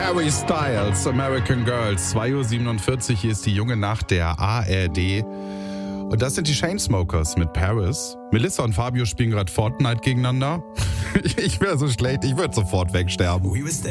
Harry Styles, American Girls, 2.47 Uhr, hier ist die junge Nacht der ARD. Und das sind die Chainsmokers mit Paris. Melissa und Fabio spielen gerade Fortnite gegeneinander. Ich wäre so schlecht, ich würde sofort wegsterben.